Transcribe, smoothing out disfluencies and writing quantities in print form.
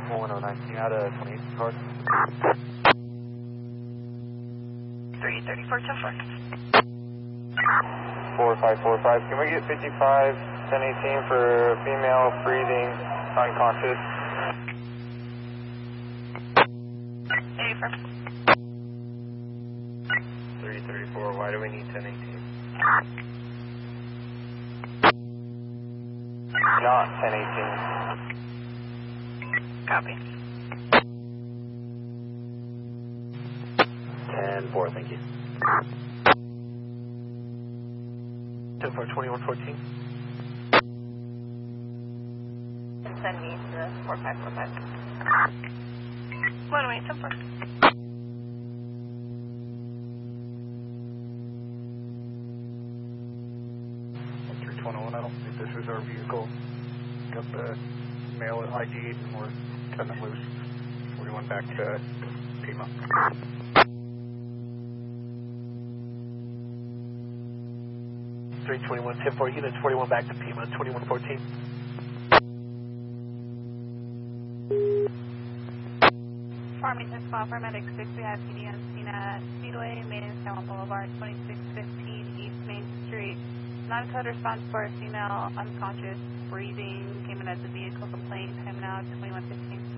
1019 out of 28 card. 334 10-4. 4545, can we get 55 1018 for female breathing unconscious? 84. 334, why do we need 1018? Not 1018. Copy. 10-4, thank you. 10-4, 2114. Send me to the 4545. 108 10-4. I don't think this is our vehicle. Got the male ID and we're cutting them loose. 41 back to Pima. Three 21-10-4 units, 41 back to Pima, 2114. Farmington Spa Paramedic 6, we have PD on scene at Speedway, Main and San Juan Boulevard, 2615 East Main Street. Non-code response for a female unconscious breathing came in as a vehicle complaint, time now 2115.